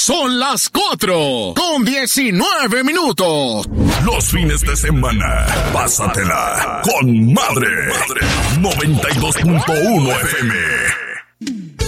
Son las 4:19. Los fines de semana, pásatela con madre. 92.1 FM.